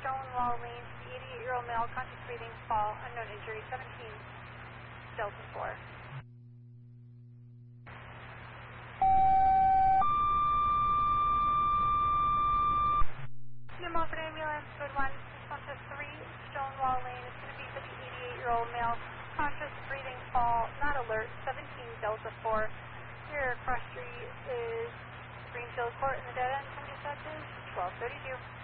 Stonewall Lane to the 88-year-old male, conscious breathing, fall, unknown injury, 17 Delta 4. New Milford Ambulance, code 1, response to 3 Stonewall Lane. It's going to be for the 88-year-old male, conscious breathing, fall, not alert, 17 Delta 4. Your cross street is Greenfield Court in the dead end. Come dispatches, 1232.